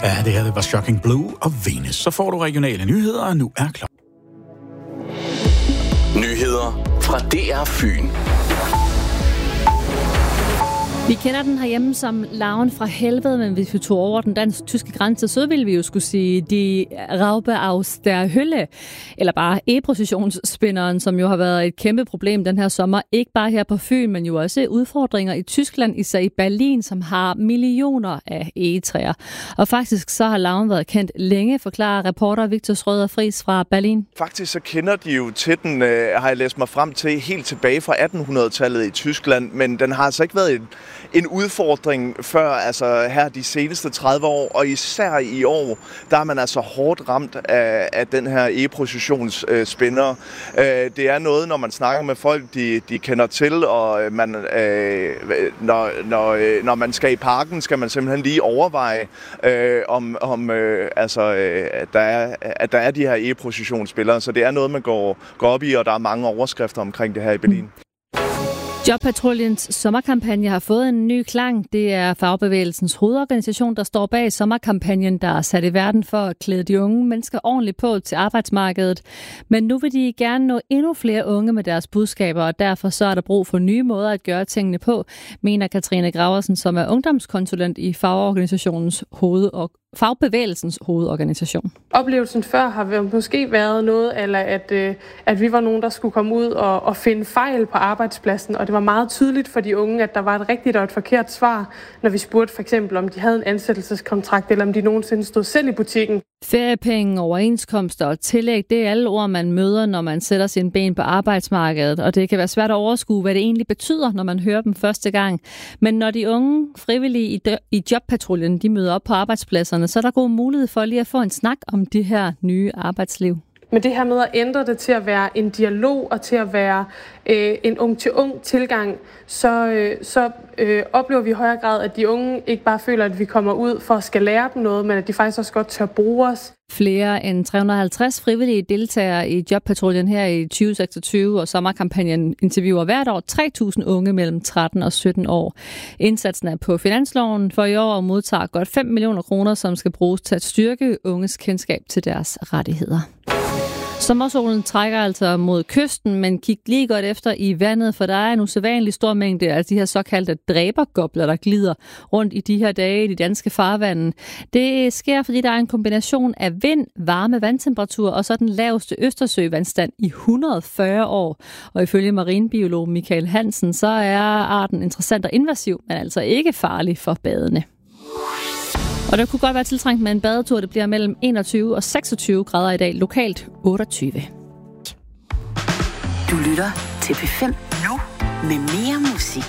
Ja, det her det var Shocking Blue og Venus. Så får du regionale nyheder, og nu er klokken. Nyheder fra DR Fyn. Vi kender den herhjemme som larven fra helvede, men hvis vi tog over den dansk-tyske grænse, så ville vi jo skulle sige de Raupe aus der Hölle, eller bare e-processionsspinderen, som jo har været et kæmpe problem den her sommer. Ikke bare her på Fyn, men jo også udfordringer i Tyskland, især i Berlin, som har millioner af egetræer. Og faktisk så har larven været kendt længe, forklarer reporter Victor Schrøder Friis fra Berlin. Faktisk så kender de jo til den, har jeg læst mig frem til, helt tilbage fra 1800-tallet i Tyskland, men den har altså ikke været en udfordring før, altså her de seneste 30 år, og især i år, der er man altså hårdt ramt af den her e-processionsspindere. Det er noget, når man snakker med folk, de kender til, og man, når man skal i parken, skal man simpelthen lige overveje, at der er de her e-processionsspillere, så det er noget, man går op i, og der er mange overskrifter omkring det her i Berlin. Jobpatruljens sommerkampagne har fået en ny klang. Det er fagbevægelsens hovedorganisation, der står bag sommerkampagnen, der er sat i verden for at klæde de unge mennesker ordentligt på til arbejdsmarkedet. Men nu vil de gerne nå endnu flere unge med deres budskaber, og derfor så er der brug for nye måder at gøre tingene på, mener Katrine Graversen, som er ungdomskonsulent i fagbevægelsens hovedorganisation. Oplevelsen før har måske været noget, eller at vi var nogen, der skulle komme ud og finde fejl på arbejdspladsen, og det var meget tydeligt for de unge, at der var et rigtigt og et forkert svar, når vi spurgte for eksempel, om de havde en ansættelseskontrakt, eller om de nogensinde stod selv i butikken. Feriepenge, overenskomster og tillæg, det er alle ord, man møder, når man sætter sine ben på arbejdsmarkedet, og det kan være svært at overskue, hvad det egentlig betyder, når man hører dem første gang. Men når de unge frivillige i Jobpatruljen, de møder op på arbejdspladserne, så er der god mulighed for lige at få en snak om det her nye arbejdsliv. Men det her med at ændre det til at være en dialog og til at være en ung-til-ung tilgang, så oplever vi i højere grad, at de unge ikke bare føler, at vi kommer ud for at skal lære dem noget, men at de faktisk også godt tør bruge os. Flere end 350 frivillige deltagere i Jobpatruljen her i 2026, og sommerkampagnen interviewer hvert år 3.000 unge mellem 13 og 17 år. Indsatsen er på finansloven for i år og modtager godt 5 millioner kroner, som skal bruges til at styrke unges kendskab til deres rettigheder. Sommersolen trækker altså mod kysten, men kig lige godt efter i vandet, for der er en usædvanlig stor mængde af de her såkaldte dræbergobler, der glider rundt i de her dage i de danske farvande. Det sker, fordi der er en kombination af vind, varme vandtemperatur og så den laveste Østersøvandstand i 140 år. Og ifølge marinebiolog Michael Hansen, så er arten interessant og invasiv, men altså ikke farlig for badende. Og der kunne godt være tiltrængt med en badetur. Det bliver mellem 21 og 26 grader i dag. Lokalt 28. Du lytter til P5 nu med mere musik.